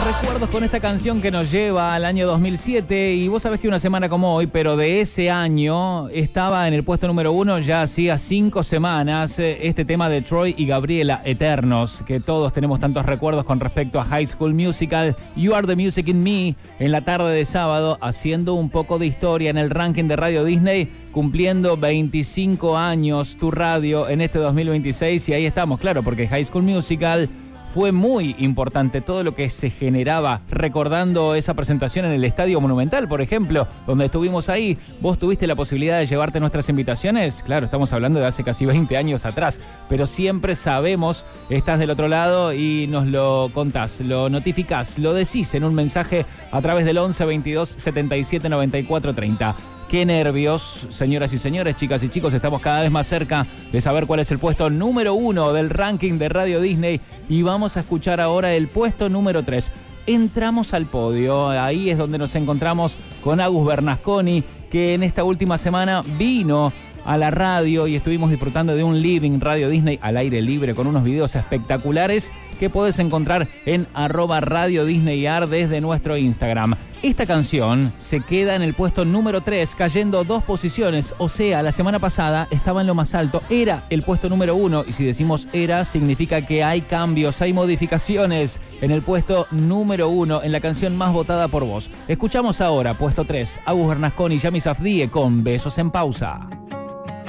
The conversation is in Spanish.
recuerdos con esta canción que nos lleva al año 2007 y vos sabés que una semana como hoy, pero de ese año estaba en el puesto número 1 ya hacía 5 semanas este tema de Troy y Gabriela, Eternos, que todos tenemos tantos recuerdos con respecto a High School Musical, You Are the Music in Me, en la tarde de sábado, haciendo un poco de historia en el ranking de Radio Disney, cumpliendo 25 años tu radio en este 2026 y ahí estamos, claro, porque High School Musical fue muy importante todo lo que se generaba recordando esa presentación en el Estadio Monumental, por ejemplo, donde estuvimos ahí. ¿Vos tuviste la posibilidad de llevarte nuestras invitaciones? Claro, estamos hablando de hace casi 20 años atrás, pero siempre sabemos, estás del otro lado y nos lo contás, lo notificás, lo decís en un mensaje a través del 11 22 77 94 30. Qué nervios, señoras y señores, chicas y chicos, estamos cada vez más cerca de saber cuál es el puesto número 1 del ranking de Radio Disney y vamos a escuchar ahora el puesto número 3. Entramos al podio, ahí es donde nos encontramos con Agus Bernasconi, que en esta última semana vino a la radio y estuvimos disfrutando de un Living Radio Disney al aire libre con unos videos espectaculares que podés encontrar en @RadioDisneyAR desde nuestro Instagram. Esta canción se queda en el puesto número 3, cayendo 2 posiciones, o sea, la semana pasada estaba en lo más alto, era el puesto número 1, y si decimos era, significa que hay cambios, hay modificaciones en el puesto número 1, en la canción más votada por vos. Escuchamos ahora, puesto 3, Agus Bernasconi y Yami Safdie con Besos en Pausa.